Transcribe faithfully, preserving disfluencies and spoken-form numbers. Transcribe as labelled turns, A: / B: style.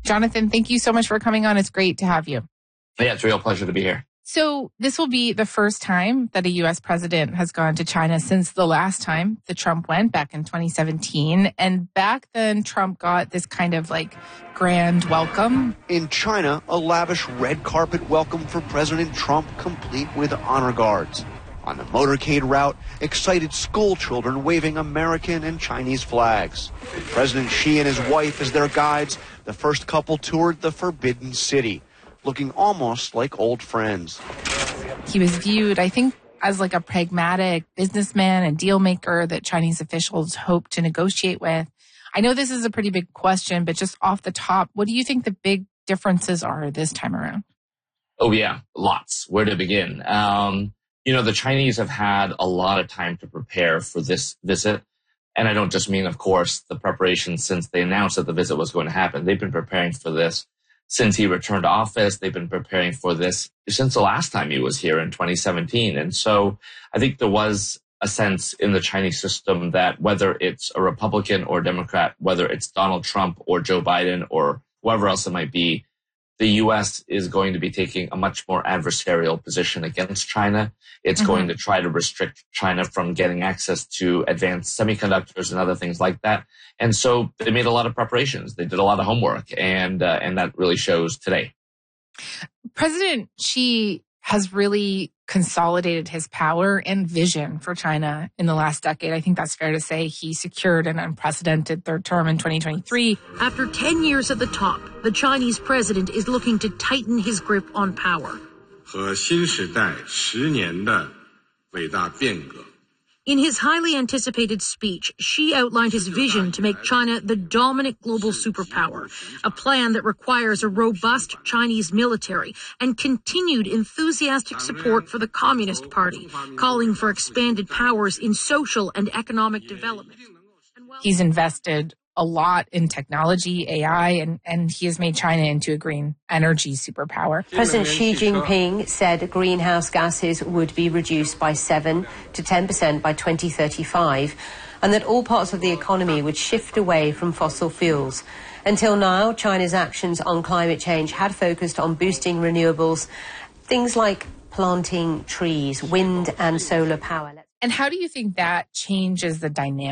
A: Jonathan, thank you so much for coming on. It's great to have you.
B: Yeah, it's a real pleasure to be here.
A: So this will be the first time that a U S president has gone to China since the last time that Trump went back in twenty seventeen. And back then, Trump got this kind of like grand welcome.
C: In China, a lavish red carpet welcome for President Trump, complete with honor guards. On the motorcade route, excited school children waving American and Chinese flags. With President Xi and his wife as their guides, the first couple toured the Forbidden City, looking almost like old friends.
A: He was viewed, I think, as like a pragmatic businessman and deal maker that Chinese officials hope to negotiate with. I know this is a pretty big question, but just off the top, what do you think the big differences are this time around?
B: Oh, yeah, lots. Where to begin? Um, you know, the Chinese have had a lot of time to prepare for this visit. And I don't just mean, of course, the preparation since they announced that the visit was going to happen. They've been preparing for this since he returned to office. They've been preparing for this since the last time he was here in twenty seventeen. And so I think there was a sense in the Chinese system that whether it's a Republican or Democrat, whether it's Donald Trump or Joe Biden or whoever else it might be, the U S is going to be taking a much more adversarial position against China. It's mm-hmm. going to try to restrict China from getting access to advanced semiconductors and other things like that. And so they made a lot of preparations. They did a lot of homework, and uh, and that really shows today.
A: President Xi has really consolidated his power and vision for China in the last decade. I think that's fair to say. He secured an unprecedented third term in twenty twenty-three.
D: After ten years at the top, the Chinese president is looking to tighten his grip on power.
E: 和新时代十年的伟大变革.
D: In his highly anticipated speech, Xi outlined his vision to make China the dominant global superpower, a plan that requires a robust Chinese military and continued enthusiastic support for the Communist Party, calling for expanded powers in social and economic development.
A: He's invested a lot in technology, A I, and, and he has made China into a green energy superpower.
F: President Xi Jinping said greenhouse gases would be reduced by seven to ten percent by twenty thirty-five, and that all parts of the economy would shift away from fossil fuels. Until now, China's actions on climate change had focused on boosting renewables, things like planting trees, wind and solar power.
A: And how do you think that changes the dynamic